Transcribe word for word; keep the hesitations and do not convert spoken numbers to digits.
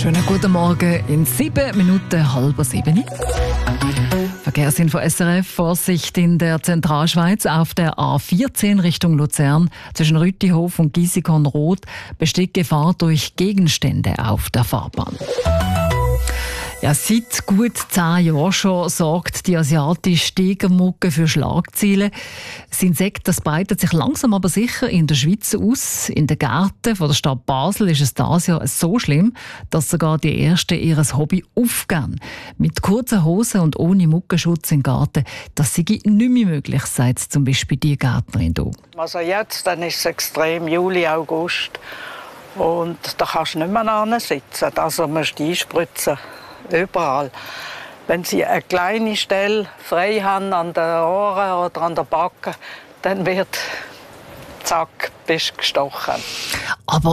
Schönen guten Morgen in sieben Minuten halb sieben. Verkehrsinfo S R F. Vorsicht in der Zentralschweiz auf der A vierzehn Richtung Luzern. Zwischen Rüttihof und Giessikon-Roth besteht Gefahr durch Gegenstände auf der Fahrbahn. Ja, seit gut zehn Jahren schon sorgt die asiatische Tigermugge für Schlagzeilen. Das Insekt das breitet sich langsam aber sicher in der Schweiz aus. In den Gärten von der Stadt Basel ist es dieses Jahr so schlimm, dass sogar die Ersten ihr Hobby aufgeben. Mit kurzen Hosen und ohne Muggenschutz im Garten, das sei nicht mehr möglich, sagt zum Beispiel die Gärtnerin hier. Also jetzt dann ist es extrem, Juli, August. Und da kannst du nicht mehr sitzen. Also musst du einspritzen. Überall. Wenn sie eine kleine Stelle frei haben an den Ohren oder an der Backe, dann wird zack, bist gestochen. Aber